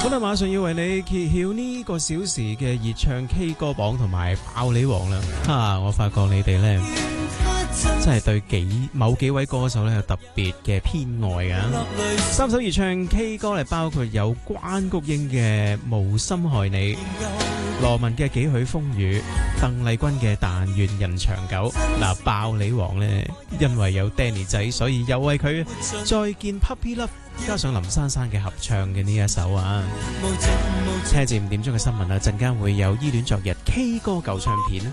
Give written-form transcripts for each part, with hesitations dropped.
好啦，馬上要為你揭曉呢個小時嘅熱唱 K 歌榜同埋爆你王啦！我發覺你哋呢，真係對某幾位歌手呢有特別嘅偏愛噶。3首熱唱 K 歌嚟，包括有關菊英嘅《無心害你》、羅文嘅《幾許風雨》、鄧麗君嘅《但願人長久》。爆你王呢，因為有 Danny 仔，所以又為佢再見 Puppy Love， 加上林珊珊嘅合唱嘅呢一首啊。聽住5點鐘嘅新聞啦，陣間會有依戀昨日 K 歌舊唱片。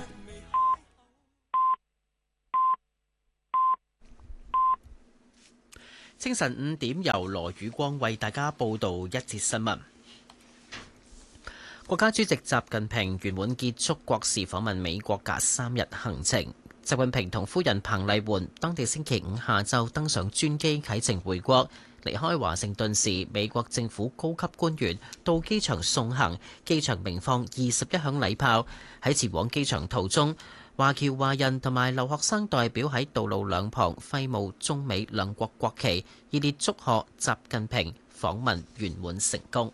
清晨5點，由羅宇光為大家報道一節新聞。國家主席習近平圓滿結束國事訪問美國嘅3日行程。習近平同夫人彭麗媛當地星期五下晝登上專機啟程回國。離開華盛頓時，美國政府高級官員到機場送行，機場鳴放21響禮炮。喺前往機場途中，華僑華人同埋留學生代表喺道路兩旁揮舞中美兩國國旗，熱烈祝賀習近平訪問圓滿成功。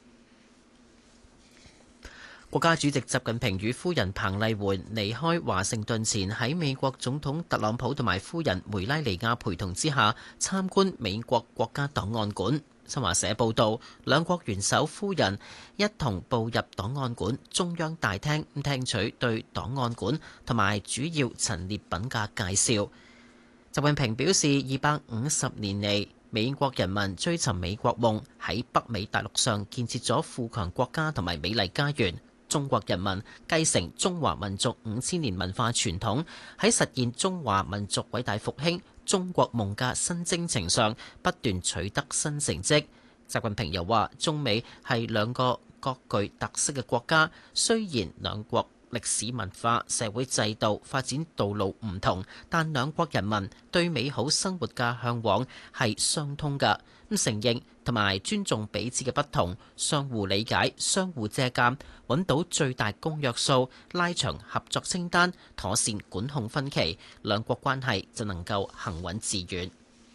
國家主席習近平與夫人彭麗媛離開華盛頓前，喺美國總統特朗普同埋夫人梅拉尼亞陪同之下參觀美國國家檔案館。新華社報道，兩國元首夫人一同步入檔案館中央大廳，聽取對檔案館同埋主要陳列品嘅介紹。習近平表示，250年嚟，美國人民追尋美國夢，喺北美大陸上建設咗富強國家同埋美麗家園。中國人民繼承中華民族5000年文化傳統，喺實現中華民族偉大復興中國夢嘅新征程上不斷取得新成績。習近平又話，中美係兩個各具特色嘅國家，雖然兩國歷史文化、社會制度發展道路唔同，但兩國人民對美好生活嘅向往係相通嘅。承認同埋尊重彼此嘅不同，相互理解、相互借鑑，揾到最大公約數，拉長合作清單，妥善管控分歧，兩國關係就能夠行穩致遠。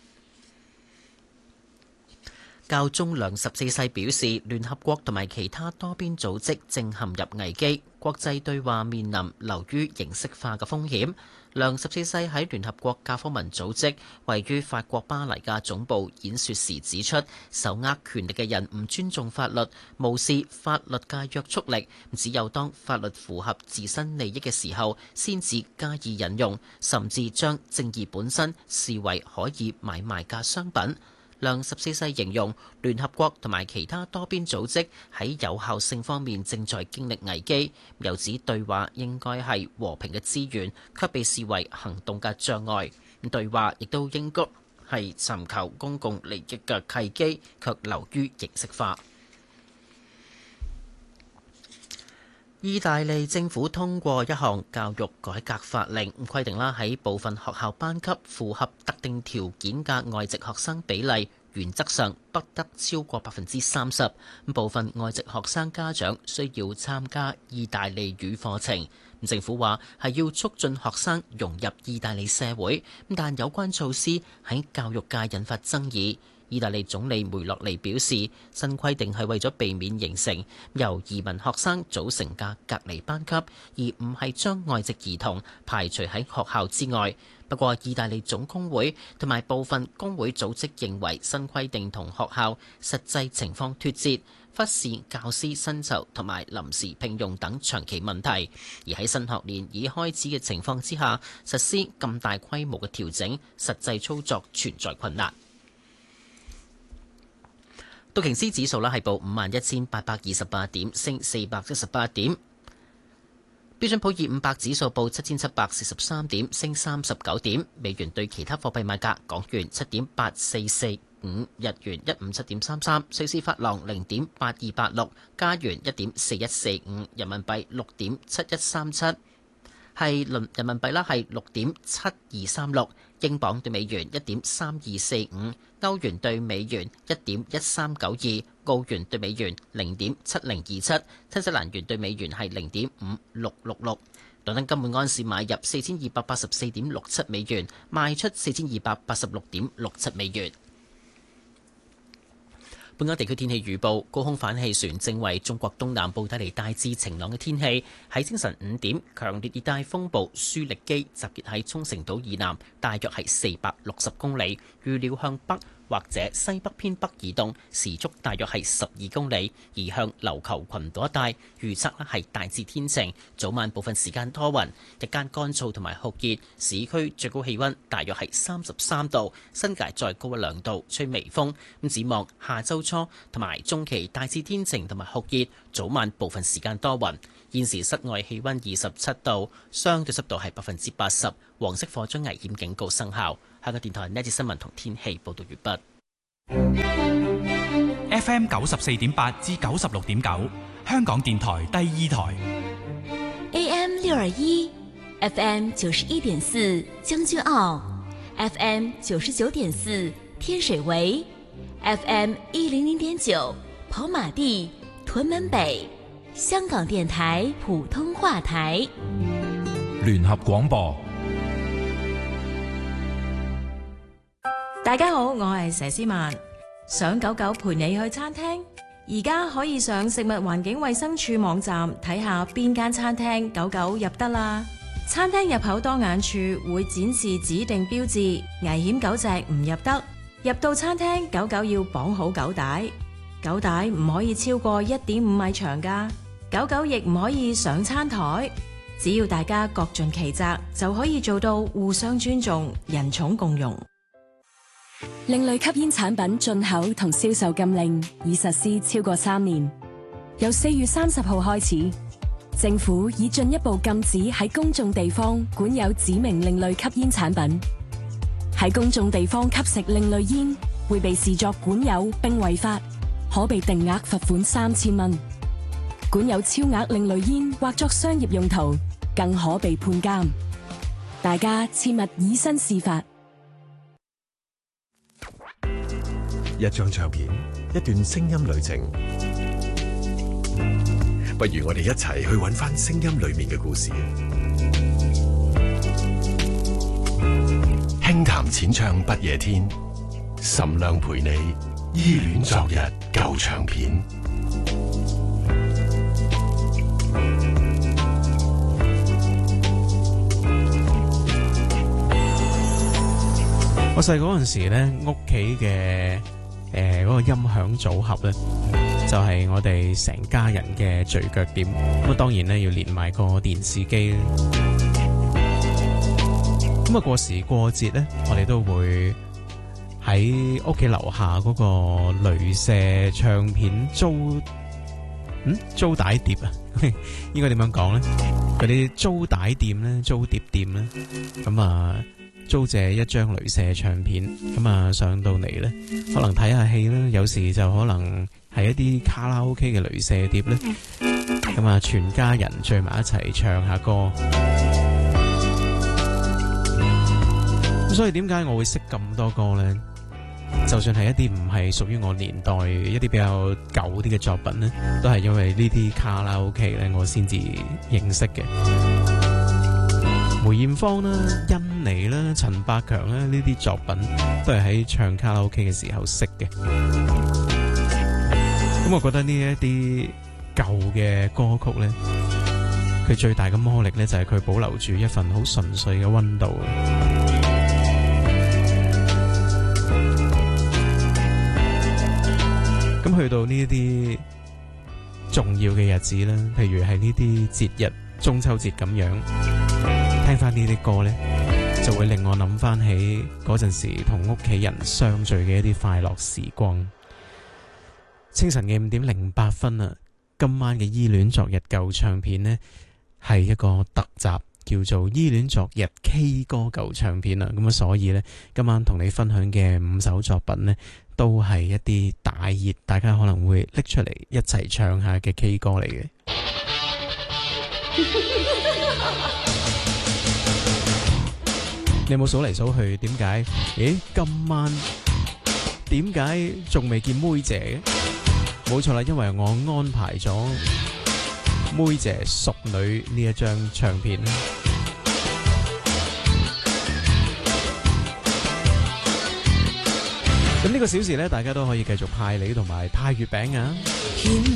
教宗梁14世表示，聯合國同埋其他多邊組織正陷入危機，國際對話面臨流於形式化嘅風險。梁14世喺聯合國教科文組織位於法國巴黎嘅總部演說時指出，手握權力嘅人唔尊重法律，無視法律嘅約束力，只有當法律符合自身利益嘅時候，先至加以引用，甚至將正義本身視為可以買賣嘅商品。梁14世形容聯合國同埋其他多邊組織喺有效性方面正在經歷危機，又指對話應該係和平嘅資源，卻被視為行動嘅障礙。對話亦都應該係尋求公共利益嘅契機，卻流於形式化。意大利政府通過一項教育改革法令，規定啦喺部分學校班級符合特定條件嘅外籍學生比例，原則上不得超過30%。部分外籍學生家長需要參加意大利語課程。政府話係要促進學生融入意大利社會，但有關措施喺教育界引發爭議。意大利總理梅洛尼表示，新規定係為咗避免形成由移民學生組成嘅隔離班級，而唔係將外籍兒童排除喺學校之外。不過，意大利總工會同埋部分工會組織認為新規定同學校實際情況脫節，忽視教師薪酬同埋臨時聘用等長期問題。而喺新學年已開始嘅情況之下，實施咁大規模嘅調整，實際操作存在困難。道瓊斯指數係報51,828點，升478點。標準普爾500指數報7,743點，升39點。美元對其他貨幣賣價：港元7.8445，日元157.33，瑞士法郎0.8286，加元1.4145，人民幣6.7137。人民幣係6.7236，英鎊對美元1.3245，歐元對美元1.1392，澳元對美元0.7027，新西蘭元對美元係0.5666。倫敦金每安士買入4284.67美元，賣出4286.67美元。 本港地區天氣預報，高空反氣旋正為中國東南部帶嚟大致晴朗嘅天氣。喺清晨5點，強烈熱帶風暴舒力基集結喺沖繩島以南，大約係460公里，預料向北或者西北偏北移動，時速大約係12公里，移向琉球群島一帶。預測咧係大致天晴，早晚部分時間多雲，日間乾燥同埋酷熱，市區最高氣溫大約係33度，新界再高1-2度，吹微風。咁展望下周初同埋中期大致天晴同埋酷熱，早晚部分時間多雲。現時室外氣溫27度，相對濕度係80%，黃色火災危險警告生效。香港電台呢節新聞同天氣報道完畢。 FM 94.8至96.9，香港電台第2台。 AM 621 FM 91.4將軍澳 FM 99.4天水圍 FM 100.9跑馬地屯門北，香港電台普通話台。 聯合廣播。 大家好，我係佘詩曼。想狗狗陪你去餐廳，而家可以上食物環境衛生署網站睇下邊間餐廳狗狗入得啦。餐廳入口當眼處會展示指定標誌，危險狗隻唔入得。入到餐廳，狗狗要綁好狗帶，狗帶唔可以超過1.5米長㗎。狗狗亦唔可以上餐台。只要大家各盡其責，就可以做到互相尊重、人寵共融。 另類吸煙產品進口同銷售禁令已實施超過3年，由4月30號開始，政府已進一步禁止喺公眾地方管有指明另類吸煙產品。喺公眾地方吸食另類煙，會被視作管有並違法，可被定額罰款3000蚊。管有超額另類煙或作商業用途，更可被判監。大家切勿以身試法。 一張唱片，一段聲音旅程，不如我哋一齊去揾返聲音裏面嘅故事。輕談淺唱不夜天，岑亮陪你依戀昨日舊唱片。 我細個嗰陣時咧，屋企嘅嗰個音響組合咧，就係我哋成家人嘅聚腳點。咁啊，當然咧要連埋個電視機啦。咁啊，過時過節咧，我哋都會喺屋企樓下嗰個雷射唱片租帶碟啊，應該點樣講咧？嗰啲租帶店咧，租碟店咧，咁啊。租借一張雷射唱片，咁啊上到嚟咧，可能睇下戲啦，有時就可能係一啲卡拉 OK 嘅雷射碟咧，咁啊全家人聚埋一齊唱下歌。咁所以點解我會識咁多歌咧？就算係一啲唔係屬於我年代一啲比較舊啲嘅作品咧，都係因為呢啲卡拉 OK 咧，我先至認識嘅。梅艷芳啦、甄妮啦、陳百強啦，呢啲作品都係喺唱卡拉 OK 嘅時候識嘅。咁我覺得呢一啲舊嘅歌曲呢，佢最大嘅魔力呢，就係佢保留住一份好純粹嘅溫度。咁去到呢一啲重要嘅日子啦，譬如係呢啲節日，中秋節咁樣。聽翻呢啲歌呢，就會令我諗翻起嗰陣時同屋企人相聚嘅一啲快樂時光。清晨嘅5:08啊，今晚嘅依戀昨日舊唱片呢，係一個特集，叫做依戀昨日 K 歌舊唱片啊。咁啊，所以呢，今晚同你分享嘅5首作品呢，都係一啲大熱，大家可能會拎出嚟一齊唱下嘅 K 歌嚟嘅。你有冇數嚟數去？點解？咦，今晚點解仲未見妹姐嘅？冇錯啦，因為我安排咗妹姐淑女呢一張唱片。 咁呢個小時咧，大家都可以繼續派梨同埋派月餅啊！